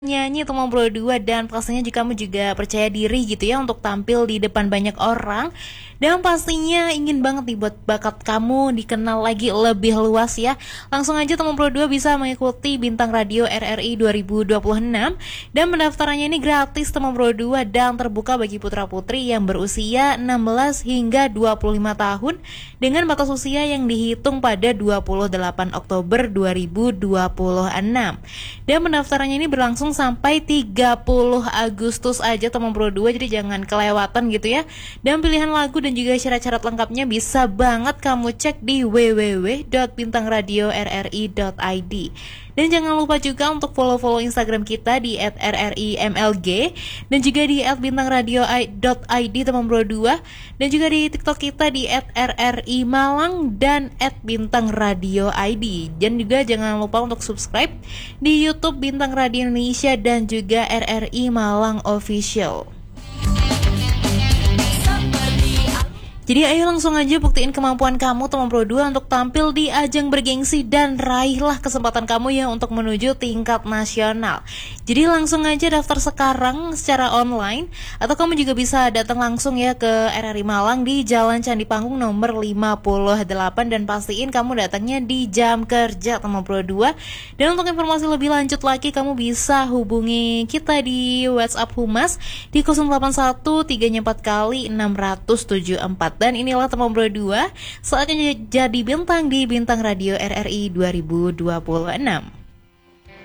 nyanyi teman berdua dan pastinya jika kamu juga percaya diri gitu ya untuk tampil di depan banyak orang dan pastinya ingin banget nih buat bakat kamu dikenal lagi lebih luas ya. Langsung aja teman berdua bisa mengikuti Bintang Radio RRI 2026 dan pendaftarannya ini gratis teman berdua dan terbuka bagi putra-putri yang berusia 16 hingga 25 tahun dengan batas usia yang dihitung pada 28 Oktober 2026. Dan pendaftarannya ini berlangsung sampai 30 Agustus aja teman Pro 2, jadi jangan kelewatan gitu ya. Dan pilihan lagu dan juga syarat-syarat lengkapnya bisa banget kamu cek di www.bintangradiorri.id. Dan jangan lupa juga untuk follow Instagram kita di @rrimlg dan juga di @bintangradio.id teman Pro 2 dan juga di TikTok kita di @rrimalang dan @bintangradio.id. Dan juga jangan lupa untuk subscribe di YouTube Bintang Radio Indonesia dan juga RRI Malang Official. Jadi ayo langsung aja buktiin kemampuan kamu teman Pro 2 untuk tampil di ajang bergengsi dan raihlah kesempatan kamu ya untuk menuju tingkat nasional. Jadi langsung aja daftar sekarang secara online atau kamu juga bisa datang langsung ya ke RRI Malang di Jalan Candi Panggung nomor 58 dan pastiin kamu datangnya di jam kerja teman Pro 2. Dan untuk informasi lebih lanjut lagi kamu bisa hubungi kita di WhatsApp Humas di 081 34 kali 674. Dan inilah teman Pro 2, saatnya jadi bintang di Bintang Radio RRI 2026.